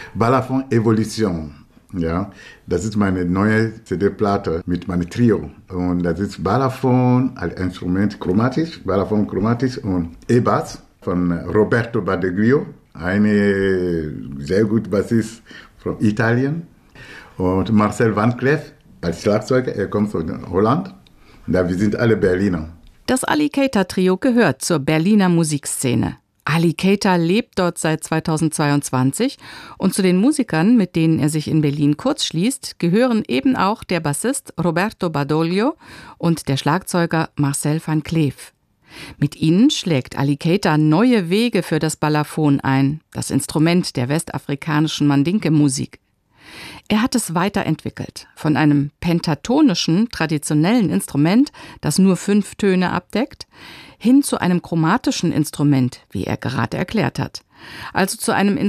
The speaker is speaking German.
Balafon Evolution. Ja, das ist meine neue CD-Platte mit meinem Trio. Und das ist Balafon als Instrument chromatisch, Balafon chromatisch und E-Bass von Roberto Badeglio, eine sehr gute Bassist von Italien. Und Marcel Van Cleef als Schlagzeuger, er kommt von Holland. Ja, wir sind alle Berliner. Das Ali Keita Trio gehört zur Berliner Musikszene. Ali Keita lebt dort seit 2022 und zu den Musikern, mit denen er sich in Berlin kurzschließt, gehören eben auch der Bassist Roberto Badoglio und der Schlagzeuger Marcel Van Cleef. Mit ihnen schlägt Ali Keita neue Wege für das Balafon ein, das Instrument der westafrikanischen Mandinke-Musik. Er hat es weiterentwickelt, von einem pentatonischen, traditionellen Instrument, das nur 5 Töne abdeckt, hin zu einem chromatischen Instrument, wie er gerade erklärt hat. Also zu einem Instrument,